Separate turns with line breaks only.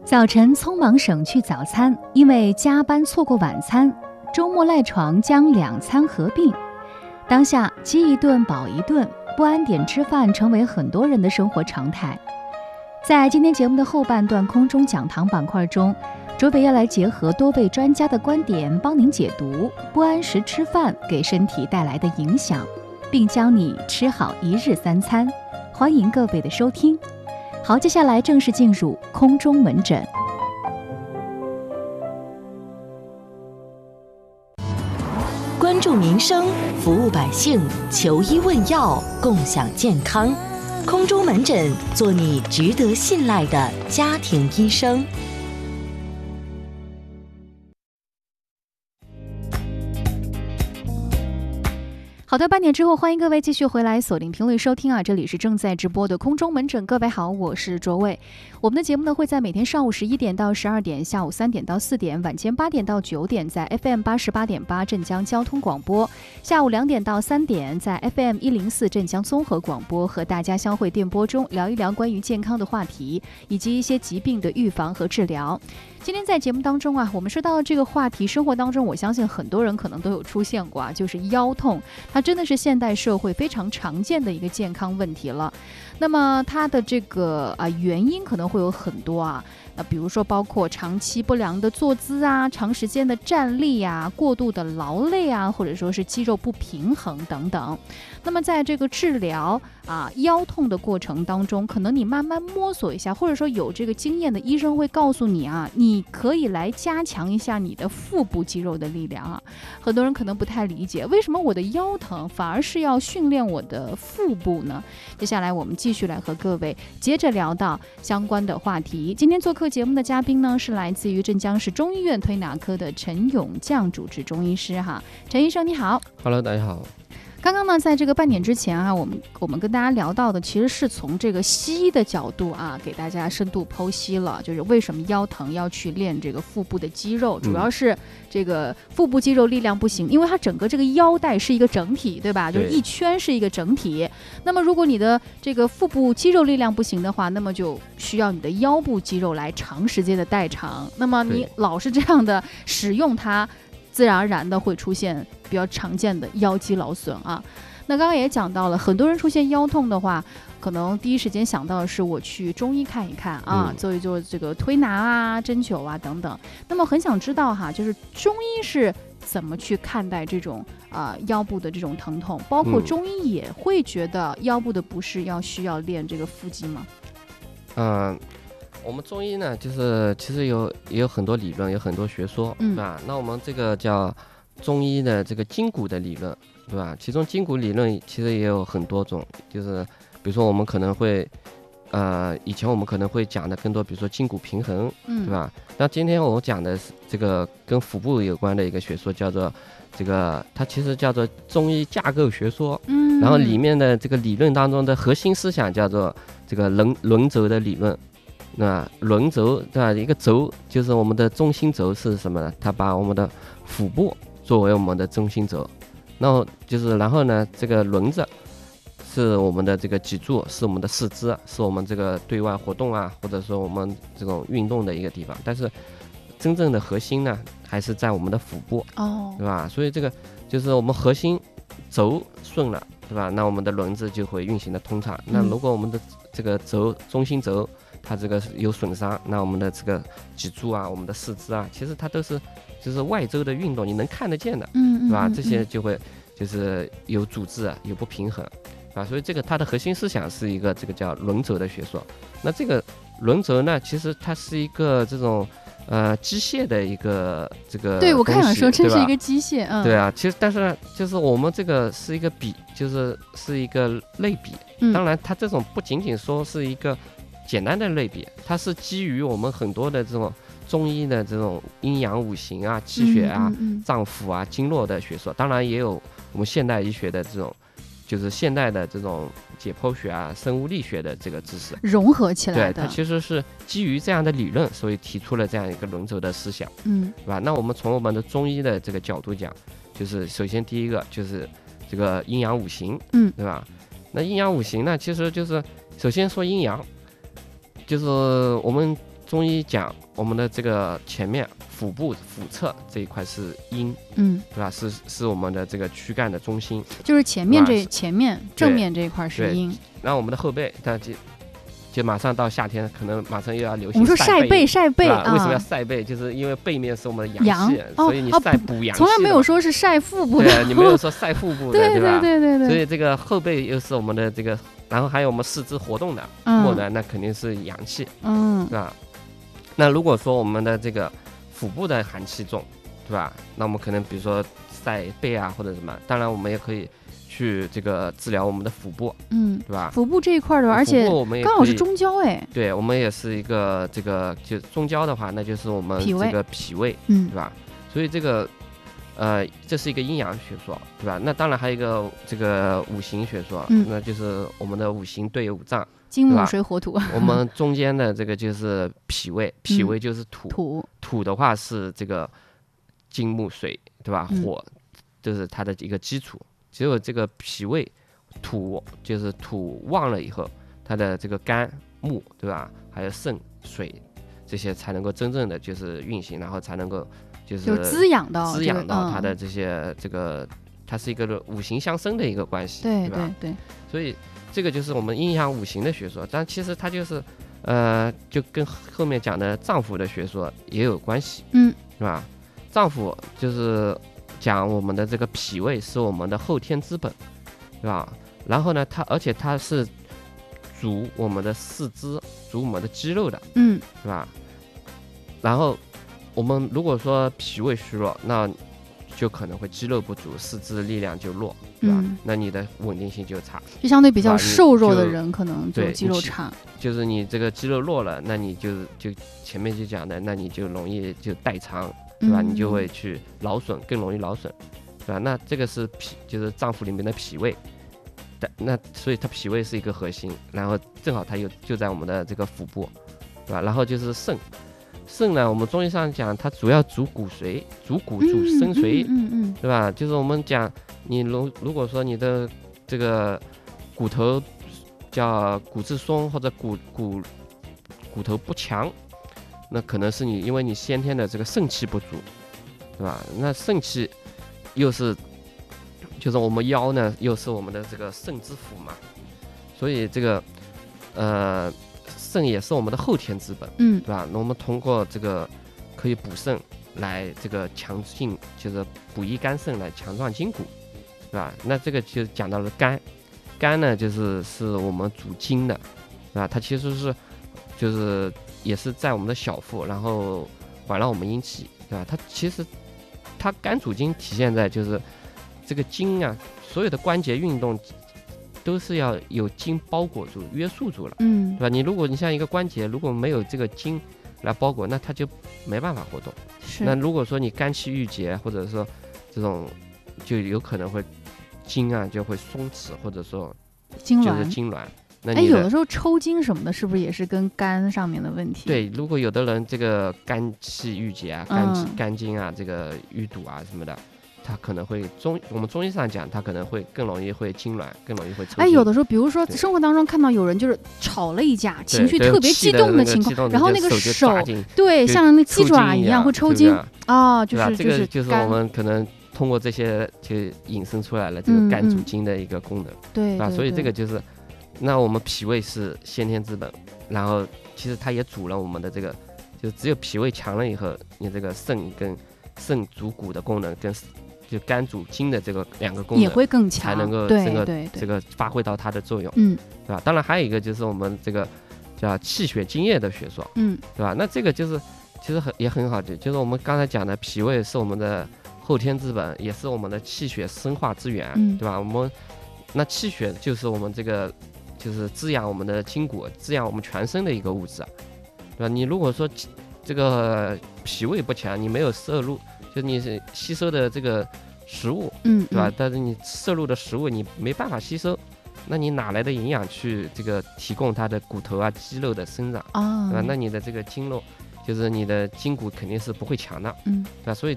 早晨匆忙省去早餐，因为加班错过晚餐，周末赖床将两餐合并。当下饥一顿饱一顿，不安点吃饭成为很多人的生活常态。在今天节目的后半段空中讲堂板块中，卓北要来结合多位专家的观点，帮您解读不按时吃饭给身体带来的影响，并教你吃好一日三餐。欢迎各位的收听。好，接下来正式进入空中门诊。
关注民生，服务百姓，求医问药，共享健康。空中门诊，做你值得信赖的家庭医生。
好的，半点之后，欢迎各位继续回来锁定频率收听啊！这里是正在直播的空中门诊，各位好，我是卓伟。我们的节目呢会在每天上午11点到12点，下午3点到4点，晚间8点到9点，在 FM 88.8镇江交通广播，下午2点到3点，在 FM 104镇江综合广播，和大家相会电波中聊一聊关于健康的话题，以及一些疾病的预防和治疗。今天在节目当中啊，我们说到这个话题，生活当中我相信很多人可能都有出现过啊，就是腰痛，它真的是现代社会非常常见的一个健康问题了。那么它的这个原因可能会有很多啊，比如说包括长期不良的坐姿啊，长时间的站立啊，过度的劳累啊，或者说是肌肉不平衡等等。那么在这个治疗腰痛的过程当中，可能你慢慢摸索一下，或者说有这个经验的医生会告诉你啊，你可以来加强一下你的腹部肌肉的力量啊。很多人可能不太理解，为什么我的腰疼反而是要训练我的腹部呢？接下来我们继续来和各位接着聊到相关的话题。今天做客节目的嘉宾呢，是来自于镇江市中医院推拿科的陈永将主治中医师哈。陈医生你好。
Hello， 大家好。
刚刚呢，在这个半点之前啊，我们跟大家聊到的，其实是从这个西医的角度啊，给大家深度剖析了，就是为什么腰疼要去练这个腹部的肌肉，主要是这个腹部肌肉力量不行，因为它整个这个腰带是一个整体，对吧？就是一圈是一个整体。那么如果你的这个腹部肌肉力量不行的话，那么就需要你的腰部肌肉来长时间的代偿。那么你老是这样的使用它，自然而然的会出现比较常见的腰肌劳损啊。那刚刚也讲到了，很多人出现腰痛的话，可能第一时间想到的是我去中医看一看啊，做一做这个推拿啊、针灸啊等等。那么很想知道哈，就是中医是怎么去看待这种腰部的这种疼痛，包括中医也会觉得腰部的不适需要练这个腹肌吗？
我们中医呢，就是其实也有很多理论，有很多学说，对吧？那我们这个叫中医的这个筋骨的理论，对吧？其中筋骨理论其实也有很多种，就是比如说我们可能会以前我们可能会讲的更多，比如说筋骨平衡，对吧？那今天我讲的是这个跟腹部有关的一个学说，叫做这个，它其实叫做中医架构学说，然后里面的这个理论当中的核心思想叫做这个轮轴的理论。那轮轴，对吧？一个轴就是我们的中心轴是什么呢？它把我们的腹部作为我们的中心轴，然后呢，这个轮子是我们的这个脊柱，是我们的四肢，是我们这个对外活动啊，或者说我们这种运动的一个地方。但是真正的核心呢，还是在我们的腹部，对吧？所以这个就是我们核心轴顺了，对吧？那我们的轮子就会运行的通畅。那如果我们的这个轴中心轴它这个有损伤，那我们的这个脊柱啊，我们的四肢啊，其实它都是就是外周的运动，你能看得见的，对吧？这些就会就是有阻滞啊，有不平衡啊，所以这个它的核心思想是一个这个叫轮轴的学说。那这个轮轴呢，其实它是一个这种机械的一个这个，
对，我看想说这是一个机械，
对啊，其实但是呢，就是我们这个是一个比，是一个类比，当然它这种不仅仅说是一个简单的类比，它是基于我们很多的这种中医的这种阴阳五行啊、气血啊、脏腑啊、经络的学说，当然也有我们现代医学的这种，就是现代的这种解剖学啊、生物力学的这个知识
融合起来的。
对，它其实是基于这样的理论，所以提出了这样一个轮轴的思想，对吧？那我们从我们的中医的这个角度讲，就是首先第一个就是这个阴阳五行，对吧？那阴阳五行呢，其实就是首先说阴阳。就是我们中医讲我们的这个前面腹部腹侧这一块是阴，对吧？是我们的这个躯干的中心，
就是前面正面这一块是阴。
然后我们的后背，但就马上到夏天，可能马上又要流行。
我们说晒背
啊，为什么要晒背？就是因为背面是我们的阳气，所以你晒补阳气。
从来没有说是晒腹部
的，对，你没有说晒腹部的，对吧？
对。
所以这个后背又是我们的这个，然后还有我们四肢活动的末端，那肯定是阳气，对吧？那如果说我们的这个腹部的寒气重，对吧？那我们可能比如说晒背啊或者什么，当然我们也可以去这个治疗我们的腹部，对吧？
腹部这一块的，而且刚好是中焦，哎，
对，我们也是一个这个就中焦的话，那就是我们这个脾胃，对吧？所以这个这是一个阴阳学说，对吧？那当然还有一个这个五行学说，那就是我们的五行对五脏，
金木水火土。
我们中间的这个就是脾胃，脾胃就是土的话是这个金木水，对吧？火就是它的一个基础。只有这个脾胃土就是土旺了以后，它的这个肝木，对吧？还有肾水这些才能够真正的就是运行，然后才能够就是
滋养到
它的这些这个，它是一个五行相生的一个关系，
对
吧？
对。
所以这个就是我们阴阳五行的学说，但其实它就是就跟后面讲的脏腑的学说也有关系，是吧？脏腑就是讲我们的这个脾胃是我们的后天之本，对吧？然后呢，而且它是主我们的四肢，主我们的肌肉的，对吧？然后我们如果说脾胃虚弱，那就可能会肌肉不足，四肢力量就弱，对吧？那你的稳定性就差，
就相对比较瘦弱的人可能就肌肉差。
就是你这个肌肉弱了，那你就前面就讲的，那你就容易就代偿。对吧？你就会去劳损，更容易劳损，对吧？那这个是就是脏腑里面的脾胃，那所以它脾胃是一个核心，然后正好它就在我们的这个腹部，对吧？然后就是肾呢，我们中医上讲它主要主骨髓，主生髓，对吧？就是我们讲你如果说你的这个骨头叫骨质松或者骨头不强。那可能是因为你先天的这个肾气不足，对吧？那肾气又是，就是我们腰呢，又是我们的这个肾之府嘛，所以这个肾也是我们的后天之本，对吧？那我们通过这个可以补肾来这个强劲，就是补益肝肾来强壮筋骨，对吧？那这个就讲到了肝呢，是我们主筋的，对吧？它其实是就是也是在我们的小腹，然后环绕我们阴气，对吧？它肝主筋体现在就是这个筋啊，所有的关节运动都是要有筋包裹住、约束住了，对吧？如果你像一个关节如果没有这个筋来包裹，那它就没办法活动。那如果说你肝气郁结，或者说这种，就有可能会筋啊就会松弛，或者说就是痉挛。
有的时候抽筋什么的，是不是也是跟肝上面的问题？
对，如果有的人这个肝气郁结啊、肝经啊、这个淤堵啊什么的，他可能会我们中医上讲，他可能会更容易会痉挛，更容易会抽筋。
有的时候，比如说生活当中看到有人就是吵了一架，情绪特别激动的情况，然后那个手对像那鸡爪一样会抽筋啊，就是
这个就是我们可能通过这些就引申出来了这个肝主筋的一个功能，
对
吧？所以这个就是。那我们脾胃是先天之本，然后其实它也主了我们的这个，就只有脾胃强了以后，你这个肾主骨的功能跟就肝主筋的这个两个功能
也会更强，
才能够这个发挥到它的作用，对吧？当然还有一个就是我们这个叫气血津液的学说，对吧？那这个就是其实也很好，就是我们刚才讲的脾胃是我们的后天之本，也是我们的气血生化之源，对吧？我们那气血就是我们这个。就是滋养我们的筋骨，滋养我们全身的一个物质，对吧？你如果说这个脾胃不强，你没有摄入，就你是吸收的这个食物，对吧？但是你摄入的食物你没办法吸收，那你哪来的营养去这个提供它的骨头啊、肌肉的生长啊？对吧？那你的这个筋肉，就是你的筋骨肯定是不会强的，对吧？所以